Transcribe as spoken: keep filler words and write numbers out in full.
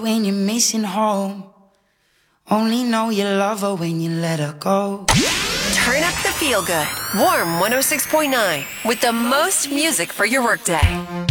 When you're missing home, only know you love her when you let her go. Turn up the feel good. Warm one oh six point nine with the most music for your workday.